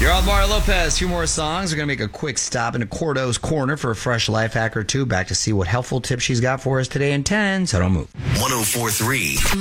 You're on Mario Lopez. 2 more songs. We're going to make a quick stop into Cordo's Corner for a fresh life hack or two. Back to see what helpful tips she's got for us today in 10, so don't move. 104.3